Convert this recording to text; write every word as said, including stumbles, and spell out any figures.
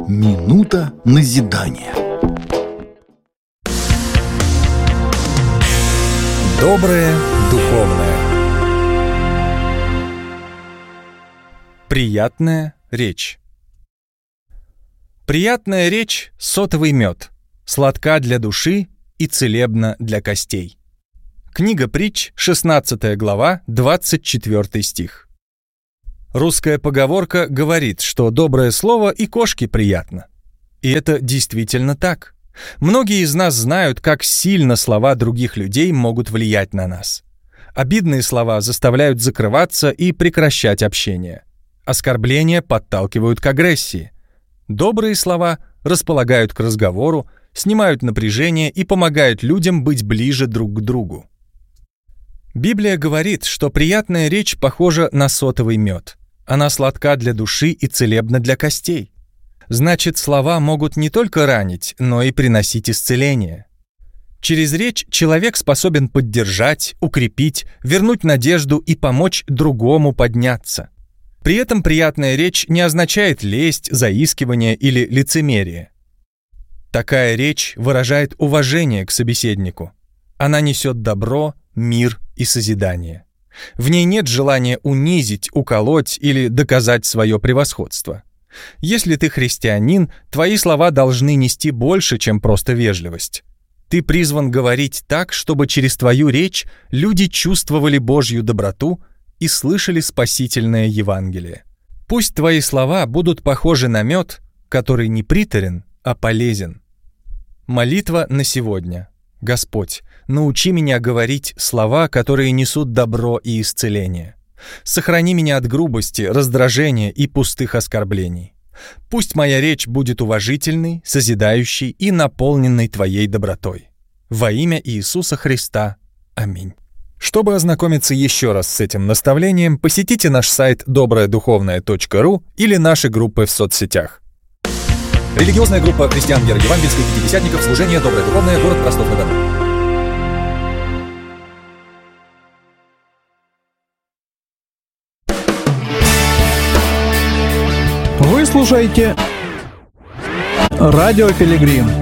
Минута назидания. Доброе духовное. Приятная речь. Приятная речь — сотовый мед, сладка для души и целебна для костей. Книга Притч, шестнадцатая глава, двадцать четвёртый стих. Русская поговорка говорит, что доброе слово и кошке приятно. И это действительно так. Многие из нас знают, как сильно слова других людей могут влиять на нас. Обидные слова заставляют закрываться и прекращать общение. Оскорбления подталкивают к агрессии. Добрые слова располагают к разговору, снимают напряжение и помогают людям быть ближе друг к другу. Библия говорит, что приятная речь похожа на сотовый мед. Она сладка для души и целебна для костей. Значит, слова могут не только ранить, но и приносить исцеление. Через речь человек способен поддержать, укрепить, вернуть надежду и помочь другому подняться. При этом приятная речь не означает лесть, заискивание или лицемерие. Такая речь выражает уважение к собеседнику. Она несет добро, мир и созидание. В ней нет желания унизить, уколоть или доказать свое превосходство. Если ты христианин, твои слова должны нести больше, чем просто вежливость. Ты призван говорить так, чтобы через твою речь люди чувствовали Божью доброту и слышали спасительное Евангелие. Пусть твои слова будут похожи на мед, который не приторен, а полезен. Молитва на сегодня. Господь, научи меня говорить слова, которые несут добро и исцеление. Сохрани меня от грубости, раздражения и пустых оскорблений. Пусть моя речь будет уважительной, созидающей и наполненной Твоей добротой. Во имя Иисуса Христа. Аминь. Чтобы ознакомиться еще раз с этим наставлением, посетите наш сайт доброе духовное точка ру или наши группы в соцсетях. Религиозная группа христиан веры евангельской пятидесятников, служение «Доброе духовное», город Ростов-на-Дону. Вы слушаете Радио Пилигрим.